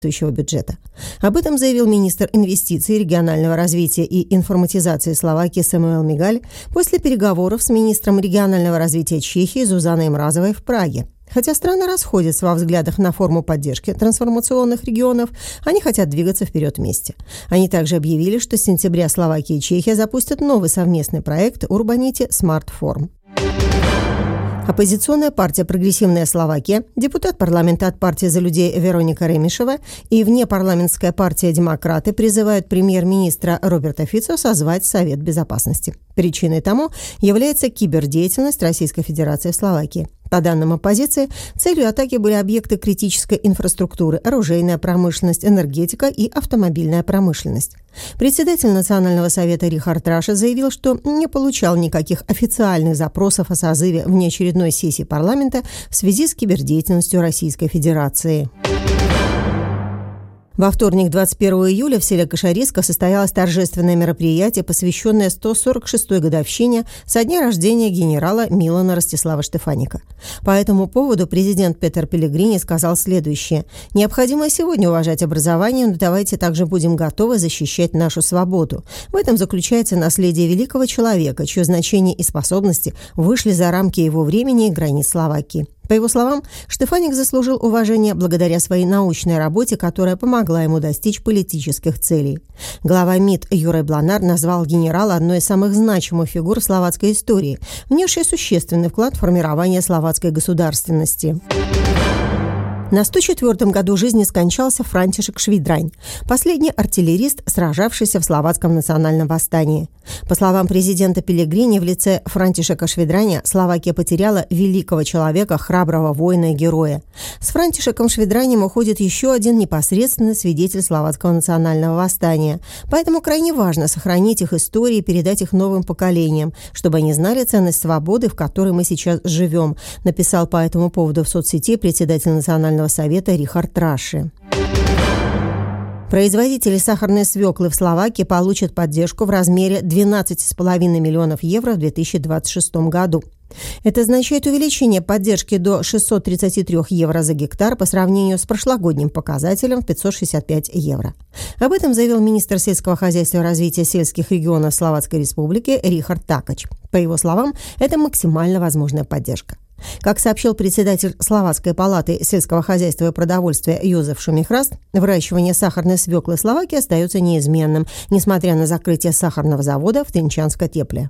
бюджета. Об этом заявил министр инвестиций, регионального развития и информатизации Словакии Самуэл Мигаль после переговоров с министром регионального развития Чехии Зузаной Мразовой в Праге. Хотя страны расходятся во взглядах на форму поддержки трансформационных регионов, они хотят двигаться вперед вместе. Они также объявили, что с сентября Словакия и Чехия запустят новый совместный проект Urbanity Smart Form. Оппозиционная партия «Прогрессивная Словакия», депутат парламента от партии «За людей» Вероника Ремишева и внепарламентская партия «Демократы» призывают премьер-министра Роберта Фицо созвать Совет Безопасности. Причиной тому является кибердеятельность Российской Федерации в Словакии. По данным оппозиции, целью атаки были объекты критической инфраструктуры, оружейная промышленность, энергетика и автомобильная промышленность. Председатель Национального совета Рихард Раше заявил, что не получал никаких официальных запросов о созыве внеочередной сессии парламента в связи с кибердеятельностью Российской Федерации. Во вторник, 21 июля, в селе Кашариска состоялось торжественное мероприятие, посвященное 146-й годовщине со дня рождения генерала Милана Ростислава Штефаника. По этому поводу президент Петер Пелегрини сказал следующее: «Необходимо сегодня уважать образование, но давайте также будем готовы защищать нашу свободу. В этом заключается наследие великого человека, чье значение и способности вышли за рамки его времени и границ Словакии». По его словам, Штефаник заслужил уважение благодаря своей научной работе, которая помогла ему достичь политических целей. Глава МИД Юрий Бланар назвал генерала одной из самых значимых фигур словацкой истории, внесшей существенный вклад в формирование словацкой государственности. На 104-м году жизни скончался Франтишек Швидрань, последний артиллерист, сражавшийся в словацком национальном восстании. По словам президента Пелегрини, в лице Франтишека Швидраня Словакия потеряла великого человека, храброго воина и героя. С Франтишеком Швидранем уходит еще один непосредственный свидетель словацкого национального восстания. Поэтому крайне важно сохранить их истории и передать их новым поколениям, чтобы они знали ценность свободы, в которой мы сейчас живем, написал по этому поводу в соцсети председатель Национального совета Рихард Раше. Производители сахарной свеклы в Словакии получат поддержку в размере 12,5 миллионов евро в 2026 году. Это означает увеличение поддержки до 633 евро за гектар по сравнению с прошлогодним показателем в 565 евро. Об этом заявил министр сельского хозяйства и развития сельских регионов Словацкой Республики Рихард Такач. По его словам, это максимально возможная поддержка. Как сообщил председатель Словацкой палаты сельского хозяйства и продовольствия Йозеф Шумихраст, выращивание сахарной свеклы в Словакии остается неизменным, несмотря на закрытие сахарного завода в Тринчанско-Тепле.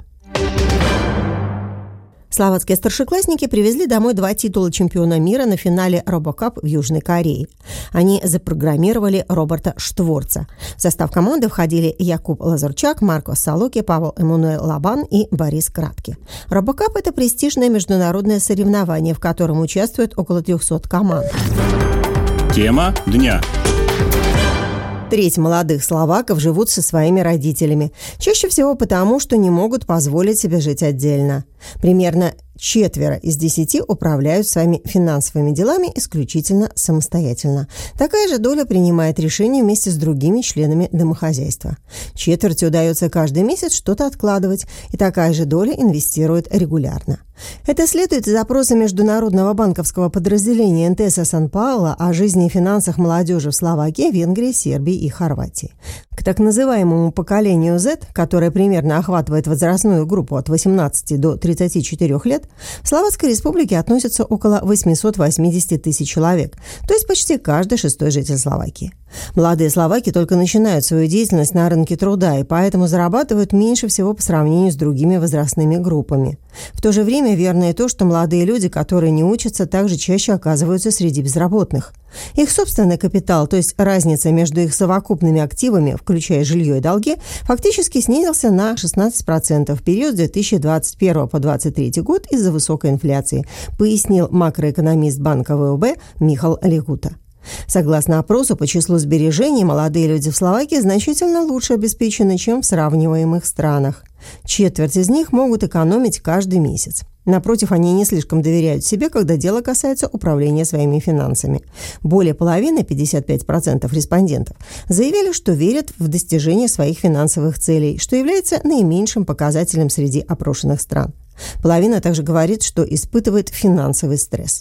Словацкие старшеклассники привезли домой 2 титула чемпиона мира на финале RoboCup в Южной Корее. Они запрограммировали робота Штворца. В состав команды входили Якуб Лазарчак, Марко Салоки, Павел Эммануэл Лабан и Борис Кратки. RoboCup – это престижное международное соревнование, в котором участвует около 300 команд. Тема дня. Треть молодых словаков живут со своими родителями. Чаще всего потому, что не могут позволить себе жить отдельно. Примерно 4 из 10 управляют своими финансовыми делами исключительно самостоятельно. Такая же доля принимает решения вместе с другими членами домохозяйства. Четверти удается каждый месяц что-то откладывать, и такая же доля инвестирует регулярно. Это следует из опроса международного банковского подразделения НТС Сан-Пауло о жизни и финансах молодежи в Словакии, Венгрии, Сербии и Хорватии. К так называемому поколению Z, которое примерно охватывает возрастную группу от 18 до 34 лет, в Словацкой Республике относятся около 880 тысяч человек, то есть почти каждый 6-й житель Словакии. Молодые словаки только начинают свою деятельность на рынке труда и поэтому зарабатывают меньше всего по сравнению с другими возрастными группами. В то же время верно и то, что молодые люди, которые не учатся, также чаще оказываются среди безработных. Их собственный капитал, то есть разница между их совокупными активами, включая жилье и долги, фактически снизился на 16% в период с 2021 по 2023 год из-за высокой инфляции, пояснил макроэкономист банка ВОБ Михал Легута. Согласно опросу, по числу сбережений молодые люди в Словакии значительно лучше обеспечены, чем в сравниваемых странах. Четверть из них могут экономить каждый месяц. Напротив, они не слишком доверяют себе, когда дело касается управления своими финансами. Более половины, 55% респондентов, заявили, что верят в достижение своих финансовых целей, что является наименьшим показателем среди опрошенных стран. Половина также говорит, что испытывает финансовый стресс.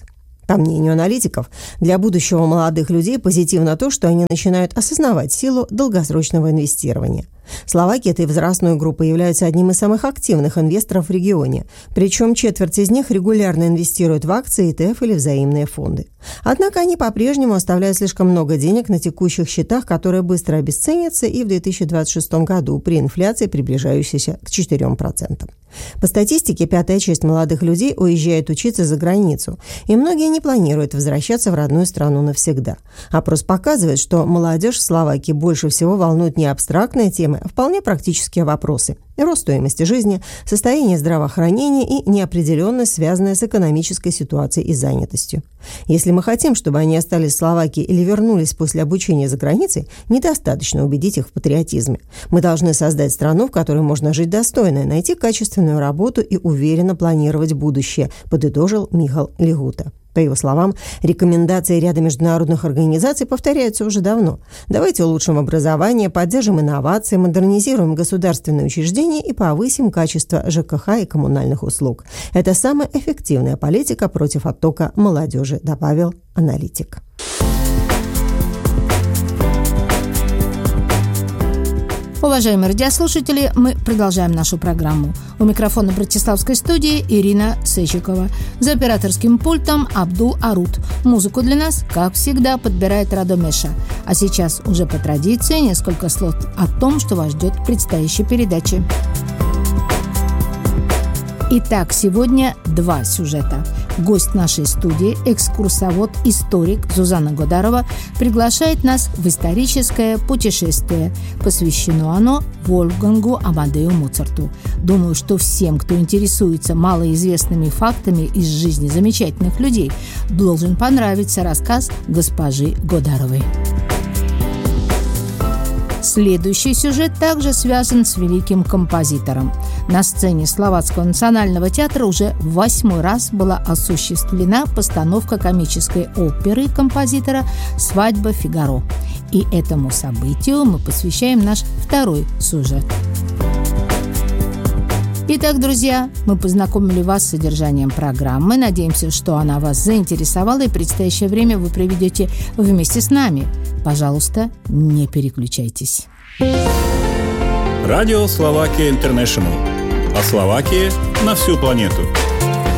По мнению аналитиков, для будущего молодых людей позитивно то, что они начинают осознавать силу долгосрочного инвестирования. Словаки этой возрастной группы являются одним из самых активных инвесторов в регионе, причем четверть из них регулярно инвестируют в акции, ETF или взаимные фонды. Однако они по-прежнему оставляют слишком много денег на текущих счетах, которые быстро обесценятся и в 2026 году при инфляции, приближающейся к 4%. По статистике, 1/5 часть молодых людей уезжает учиться за границу, и многие не планируют возвращаться в родную страну навсегда. Опрос показывает, что молодежь в Словакии больше всего волнует не абстрактные темы, а вполне практические вопросы. Рост стоимости жизни, состояние здравоохранения и неопределенность, связанная с экономической ситуацией и занятостью. Если мы хотим, чтобы они остались в Словакии или вернулись после обучения за границей, недостаточно убедить их в патриотизме. Мы должны создать страну, в которой можно жить достойно, найти качественную работу и уверенно планировать будущее, подытожил Михал Лигута. По его словам, рекомендации ряда международных организаций повторяются уже давно. Давайте улучшим образование, поддержим инновации, модернизируем государственные учреждения и повысим качество ЖКХ и коммунальных услуг. Это самая эффективная политика против оттока молодежи, добавил аналитик. Уважаемые радиослушатели, мы продолжаем нашу программу. У микрофона Братиславской студии Ирина Сечикова. За операторским пультом Абдул Арут. Музыку для нас, как всегда, подбирает Радомеша. А сейчас уже по традиции несколько слов о том, что вас ждет в предстоящей передаче. Итак, сегодня 2 сюжета. Гость нашей студии, экскурсовод-историк Зузана Годарова, приглашает нас в историческое путешествие. Посвящено оно Вольфгангу Амадею Моцарту. Думаю, что всем, кто интересуется малоизвестными фактами из жизни замечательных людей, должен понравиться рассказ госпожи Годаровой. Следующий сюжет также связан с великим композитором. На сцене Словацкого национального театра уже в 8-й раз была осуществлена постановка комической оперы композитора «Свадьба Фигаро». И этому событию мы посвящаем наш 2-й сюжет. Итак, друзья, мы познакомили вас с содержанием программы. Надеемся, что она вас заинтересовала, и предстоящее время вы проведете вместе с нами. Пожалуйста, не переключайтесь. Радио Словакия Интернешнл. О Словакии на всю планету.